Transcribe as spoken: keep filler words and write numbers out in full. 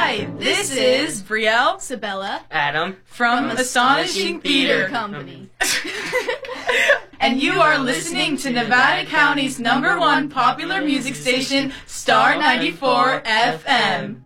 Hi, this is Brielle, Sabella, Adam from Astonishing Theater Company. And you are listening to Nevada County's number one popular music station, Star ninety-four F M.